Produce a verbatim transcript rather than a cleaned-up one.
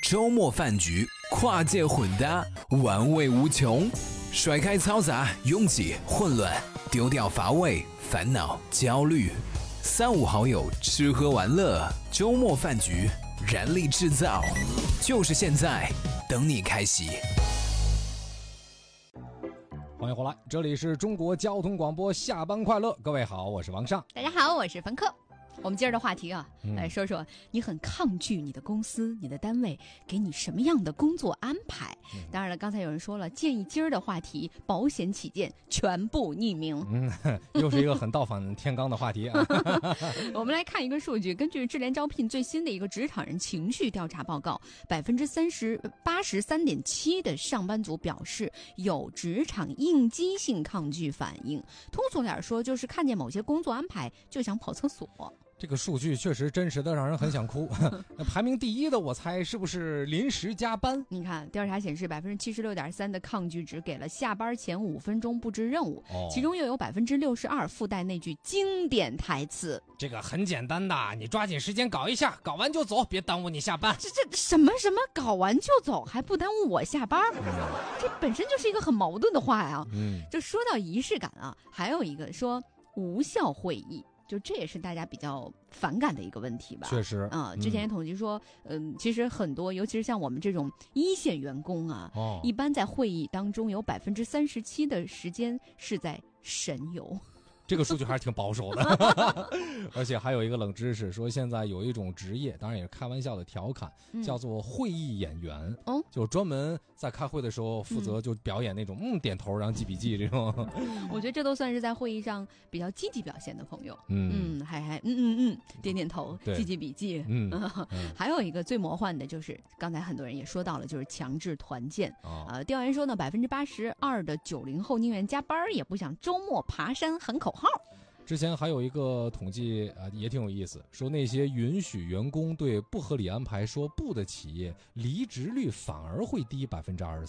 周末饭局，跨界混搭，玩味无穷。甩开嘈杂、拥挤、混乱，丢掉乏味、烦恼、焦虑。三五好友吃喝玩乐，周末饭局，燃力制造，就是现在，等你开席。 欢迎回来，这里是中国交通广播，下班快乐。各位好，我是王尚。 大家好，我是冯克。我们今儿的话题啊， 嗯、 来说说你很抗拒你的公司、你的单位给你什么样的工作安排。嗯、当然了，刚才有人说了，建议今儿的话题保险起见全部匿名。 嗯，又是一个很倒反天罡的话题啊。 我们来看一个数据，根据智联招聘最新的一个职场人情绪调查报告，百分之三十八十三点七的上班族表示有职场应激性抗拒反应。通俗点说，就是看见某些工作安排就想跑厕所。 这个数据确实真实的让人很想哭。那排名第一的，我猜是不是临时加班？ 你看，调查显示，百分之七十六点三的抗拒值给了下班前五分钟布置任务，哦、其中又有百分之六十二附带那句经典台词：“ 这个很简单的，你抓紧时间搞一下，搞完就走，别耽误你下班。” 这这什么什么搞完就走，还不耽误我下班？嗯、这本身就是一个很矛盾的话呀。嗯，就说到仪式感啊，还有一个说无效会议。就这也是大家比较反感的一个问题吧。 确实啊、呃，之前也统计说，嗯、呃，其实很多，尤其是像我们这种一线员工啊，哦、一般在会议当中有百分之三十七的时间是在神游。 这个数据还是挺保守的。而且还有一个冷知识，说现在有一种职业，当然也是开玩笑的调侃，嗯、叫做会议演员。哦，就专门在开会的时候负责就表演那种嗯点头然后记笔记这种。 我觉得这都算是在会议上比较积极表现的朋友。嗯嗯，还还嗯嗯嗯点点头，记记笔记。嗯，嗯还有一个最魔幻的就是刚才很多人也说到了，就是强制团建。哦、呃，调研说呢，百分之八十二的九零后宁愿加班也不想周末爬山喊口号。 之前还有一个统计啊、呃，也挺有意思，说那些允许员工对不合理安排说不的企业，离职率反而会低百分之二十